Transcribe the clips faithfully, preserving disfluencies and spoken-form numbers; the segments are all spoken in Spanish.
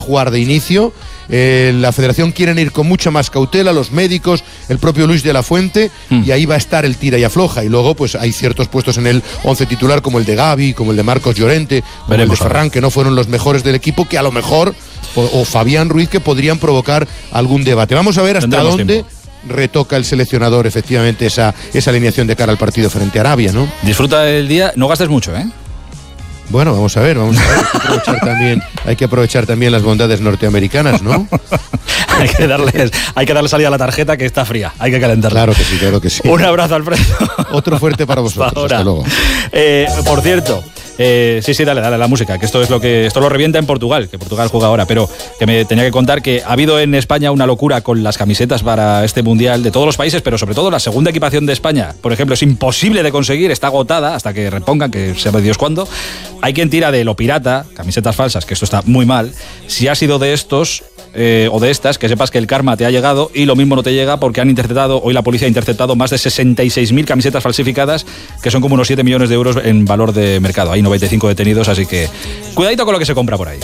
jugar de inicio. Eh, la federación quieren ir con mucha más cautela, los médicos, el propio Luis de la Fuente, mm. y ahí va a estar el tira y afloja. Y luego pues hay ciertos puestos en el once titular, como el de Gavi, como el de Marcos Llorente, como Veremos el de Ferran, que no fueron los mejores del equipo, que a lo mejor, o, o Fabián Ruiz, que podrían provocar algún debate. Vamos a ver hasta Tendremos dónde tiempo. retoca el seleccionador efectivamente esa, esa alineación de cara al partido frente a Arabia, ¿no? Disfruta el día, no gastes mucho, ¿eh? Bueno, vamos a ver, vamos a ver. Hay que aprovechar también, hay que aprovechar también las bondades norteamericanas, ¿no? hay que darles, hay que darle salida a la tarjeta, que está fría, hay que calentarla. Claro que sí, claro que sí. Un abrazo, Alfredo. Otro fuerte para vosotros. Hasta, Hasta luego. Eh, por cierto, eh, sí, sí, dale, dale la música, que esto es lo que esto lo revienta en Portugal, que Portugal juega ahora, pero que me tenía que contar que ha habido en España una locura con las camisetas para este mundial de todos los países, pero sobre todo la segunda equipación de España, por ejemplo, es imposible de conseguir, está agotada hasta que repongan, que sabe Dios cuándo. Hay quien tira de lo pirata, camisetas falsas, que esto está muy mal. Si has sido de estos eh, o de estas, que sepas que el karma te ha llegado y lo mismo no te llega porque han interceptado, hoy la policía ha interceptado más de sesenta y seis mil camisetas falsificadas, que son como unos siete millones de euros en valor de mercado. Hay noventa y cinco detenidos, así que cuidadito con lo que se compra por ahí.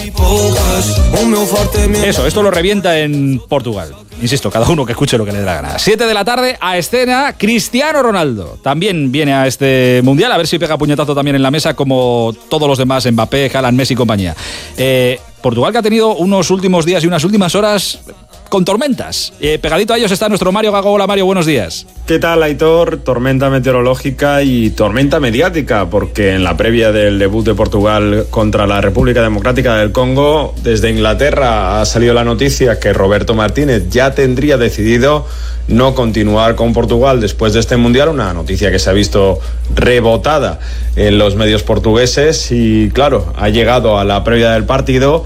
Eso, esto lo revienta en Portugal. Insisto, cada uno que escuche lo que le dé la gana. siete de la tarde, a escena Cristiano Ronaldo. También viene a este mundial, a ver si pega puñetazo también en la mesa como todos los demás, Mbappé, Haaland, Messi y compañía. Eh, Portugal, que ha tenido unos últimos días y unas últimas horas con tormentas. Eh, pegadito a ellos está nuestro Mario Gago. Hola Mario, buenos días. ¿Qué tal, Aitor? Tormenta meteorológica y tormenta mediática, porque en la previa del debut de Portugal contra la República Democrática del Congo, desde Inglaterra ha salido la noticia que Roberto Martínez ya tendría decidido no continuar con Portugal después de este Mundial, una noticia que se ha visto rebotada en los medios portugueses y, claro, ha llegado a la previa del partido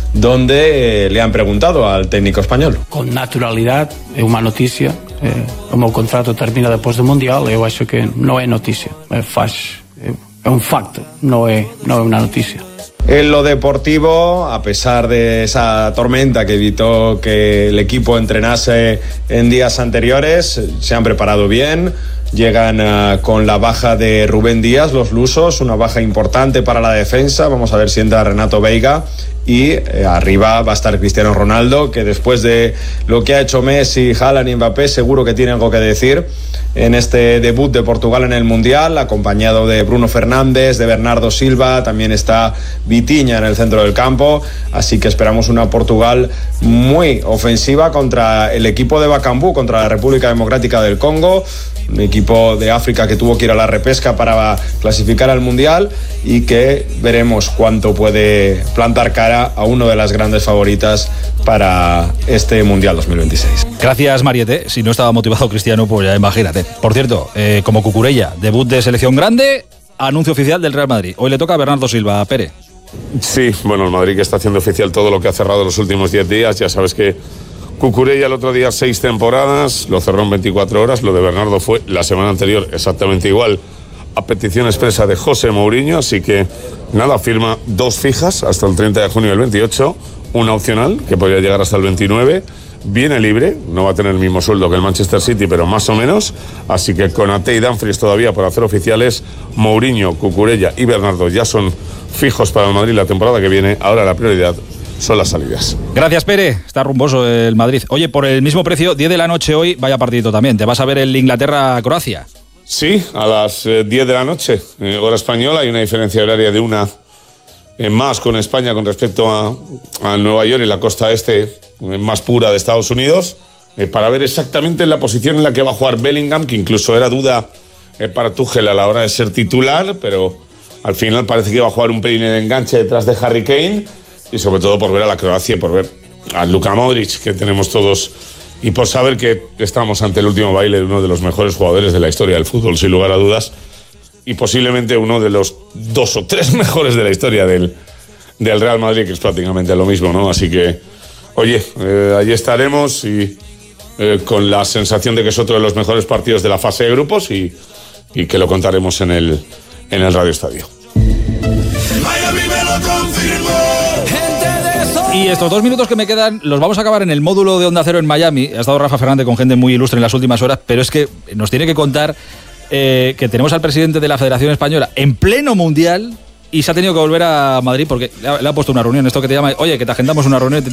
donde le han preguntado al técnico español. Con naturalidad, é uma notícia. É, o meu contrato termina depois do Mundial. Eu acho que não é notícia. É, faz, é, é um facto, não é, não é uma notícia. En lo deportivo, a pesar de esa tormenta que evitó que el equipo entrenase en días anteriores, se han preparado bien. Llegan uh, con la baja de Rubén Díaz, los lusos, una baja importante para la defensa. Vamos a ver si entra Renato Veiga. Y eh, arriba va a estar Cristiano Ronaldo, que después de lo que ha hecho Messi, Haaland y Mbappé, seguro que tiene algo que decir en este debut de Portugal en el Mundial, acompañado de Bruno Fernández, de Bernardo Silva, también está Vitinha en el centro del campo, así que esperamos una Portugal muy ofensiva contra el equipo de Bacambú, contra la República Democrática del Congo, un equipo de África que tuvo que ir a la repesca para clasificar al Mundial y que veremos cuánto puede plantar cara a una de las grandes favoritas para este Mundial dos mil veintiséis. Gracias, Mariette. Si no estaba motivado Cristiano, pues ya imagínate. Por cierto, eh, como Cucurella, debut de selección grande, anuncio oficial del Real Madrid. Hoy le toca a Bernardo Silva, Pere. Sí, bueno, el Madrid que está haciendo oficial todo lo que ha cerrado los últimos diez días. Ya sabes que Cucurella el otro día seis temporadas, lo cerró en veinticuatro horas. Lo de Bernardo fue la semana anterior exactamente igual, a petición expresa de José Mourinho, así que nada, firma dos fijas hasta el treinta de junio del veintiocho, una opcional que podría llegar hasta el veintinueve, viene libre, no va a tener el mismo sueldo que el Manchester City, pero más o menos, así que con Ate y Dumfries todavía por hacer oficiales, Mourinho, Cucurella y Bernardo ya son fijos para el Madrid la temporada que viene. Ahora la prioridad son las salidas. Gracias, Pere. Está rumboso el Madrid. Oye, por el mismo precio, diez de la noche hoy, vaya partidito también. ¿Te vas a ver el Inglaterra-Croacia? Sí, a las eh, diez de la noche, eh, hora española. Hay una diferencia horaria de una eh, más con España con respecto a, a Nueva York y la costa este eh, más pura de Estados Unidos, eh, para ver exactamente la posición en la que va a jugar Bellingham, que incluso era duda eh, para Tuchel a la hora de ser titular, pero al final parece que va a jugar un pelín de enganche detrás de Harry Kane, y sobre todo por ver a la Croacia y por ver a Luka Modric, que tenemos todos, y por saber que estamos ante el último baile de uno de los mejores jugadores de la historia del fútbol, sin lugar a dudas, y posiblemente uno de los dos o tres mejores de la historia del, del Real Madrid, que es prácticamente lo mismo, ¿no? Así que, oye, eh, allí estaremos y eh, con la sensación de que es otro de los mejores partidos de la fase de grupos y, y que lo contaremos en el, en el Radio Estadio. Y estos dos minutos que me quedan los vamos a acabar en el módulo de Onda Cero en Miami. Ha estado Rafa Fernández con gente muy ilustre en las últimas horas, pero es que nos tiene que contar eh, que tenemos al presidente de la Federación Española en pleno Mundial y se ha tenido que volver a Madrid porque le ha, le ha puesto una reunión. Esto que te llama, oye, que te agendamos una reunión.